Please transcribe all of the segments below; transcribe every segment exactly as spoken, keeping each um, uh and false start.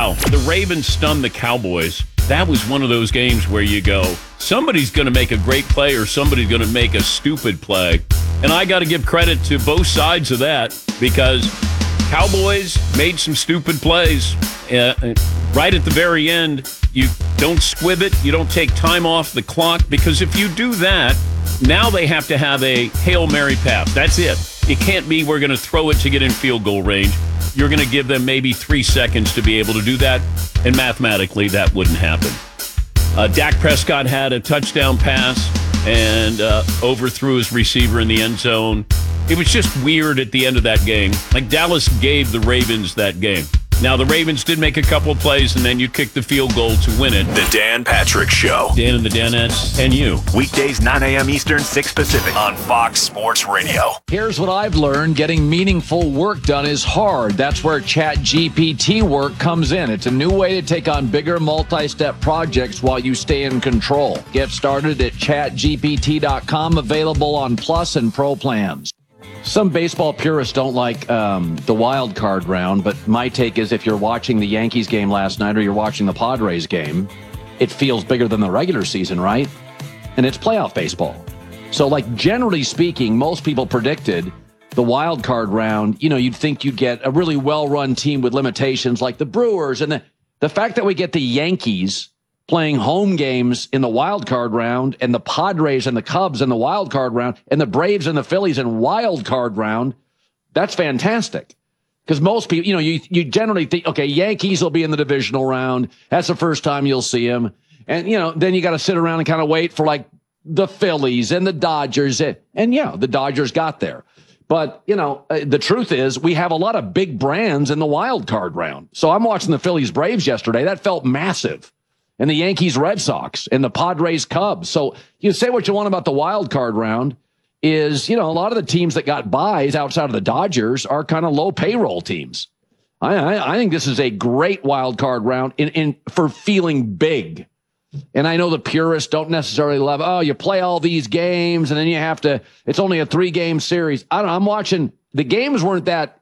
Wow. The Ravens stunned the Cowboys. That was one of those games where you go, somebody's going to make a great play or somebody's going to make a stupid play. And I got to give credit to both sides of that because Cowboys made some stupid plays. Uh, right at the very end, you don't squib it. You don't take time off the clock because if you do that, now they have to have a Hail Mary pass. That's it. It can't be we're going to throw it to get in field goal range. You're going to give them maybe three seconds to be able to do that, and mathematically that wouldn't happen. Uh, Dak Prescott had a touchdown pass and uh, overthrew his receiver in the end zone. It was just weird at the end of that game. Like Dallas gave the Ravens that game. Now, the Ravens did make a couple of plays, and then you kicked the field goal to win it. The Dan Patrick Show. Dan and the Danettes and you. Weekdays, nine a.m. Eastern, six Pacific on Fox Sports Radio. Here's what I've learned. Getting meaningful work done is hard. That's where ChatGPT work comes in. It's a new way to take on bigger multi-step projects while you stay in control. Get started at chat G P T dot com, available on Plus and Pro plans. Some baseball purists don't like um, the wild card round, but my take is if you're watching the Yankees game last night or you're watching the Padres game, it feels bigger than the regular season, right? And it's playoff baseball. So, like, generally speaking, most people predicted the wild card round, you know, you'd think you'd get a really well-run team with limitations like the Brewers. And the, the fact that we get the Yankees playing home games in the wild card round and the Padres and the Cubs in the wild card round and the Braves and the Phillies in wild card round, that's fantastic. Because most people, you know, you, you generally think, okay, Yankees will be in the divisional round. That's the first time you'll see them. And, you know, then you got to sit around and kind of wait for like the Phillies and the Dodgers. And, and yeah, the Dodgers got there. But, you know, uh, the truth is we have a lot of big brands in the wild card round. So I'm watching the Phillies Braves yesterday. That felt massive. And the Yankees Red Sox and the Padres Cubs. So you say what you want about the wild card round is, you know, a lot of the teams that got buys outside of the Dodgers are kind of low payroll teams. I, I, I think this is a great wild card round in, in for feeling big. And I know the purists don't necessarily love, oh, you play all these games and then you have to, it's only a three game series. I don't know. I'm watching, the games weren't that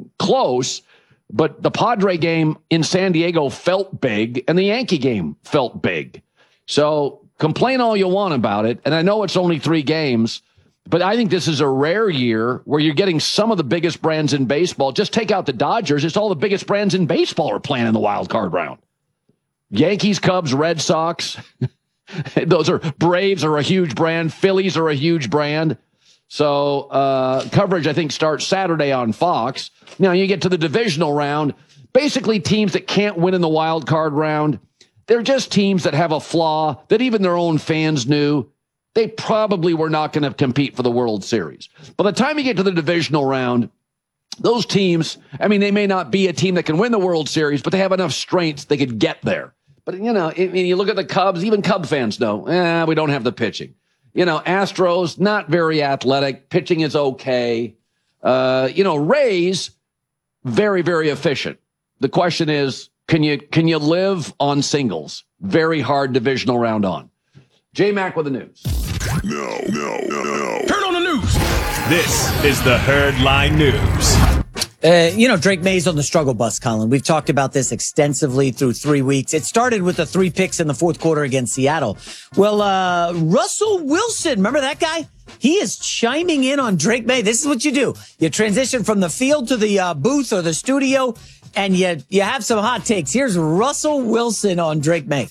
close, but the Padre game in San Diego felt big and the Yankee game felt big. So complain all you want about it. And I know it's only three games, but I think this is a rare year where you're getting some of the biggest brands in baseball. Just take out the Dodgers. It's all the biggest brands in baseball are playing in the wild card round. Yankees, Cubs, Red Sox. Those are Braves are a huge brand. Phillies are a huge brand. So uh, coverage, I think, starts Saturday on Fox. Now you get to the divisional round. Basically, teams that can't win in the wild card round, they're just teams that have a flaw that even their own fans knew they probably were not going to compete for the World Series. By the time you get to the divisional round, those teams, I mean, they may not be a team that can win the World Series, but they have enough strengths they could get there. But, you know, I mean, you look at the Cubs, even Cub fans know, eh, we don't have the pitching. You know, Astros, not very athletic. Pitching is okay. Uh, you know, Rays, very, very efficient. The question is, can you can you live on singles? Very hard divisional round on. J-Mac with the news. No, no, no, no. Turn on the news. This is the Herdline News. Uh, you know, Drake May's on the struggle bus, Colin. We've talked about this extensively through three weeks. It started with the three picks in the fourth quarter against Seattle. Well, uh, Russell Wilson, remember that guy? He is chiming in on Drake May. This is what you do. You transition from the field to the uh, booth or the studio, and you, you have some hot takes. Here's Russell Wilson on Drake May.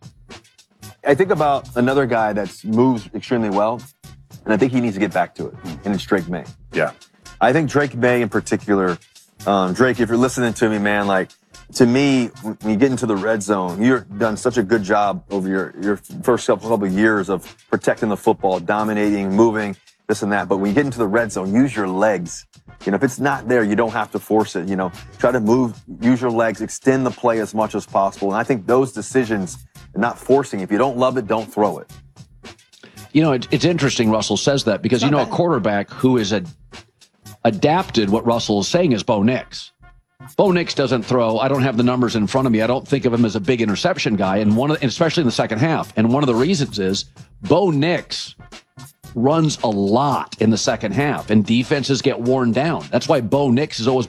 I think about another guy that moves extremely well, and I think he needs to get back to it, and it's Drake May. Yeah. I think Drake May in particular, um, Drake, if you're listening to me, man, like, to me, when you get into the red zone, you've done such a good job over your, your first couple of years of protecting the football, dominating, moving, this and that. But when you get into the red zone, use your legs. You know, if it's not there, you don't have to force it. You know, try to move, use your legs, extend the play as much as possible. And I think those decisions, not forcing, if you don't love it, don't throw it. You know, it, it's interesting Russell says that because, you know, a quarterback who is a adapted what Russell is saying is Bo Nix. Bo Nix doesn't throw. I don't have the numbers in front of me. I don't think of him as a big interception guy, and one of, especially in the second half. And one of the reasons is Bo Nix runs a lot in the second half, and defenses get worn down. That's why Bo Nix has always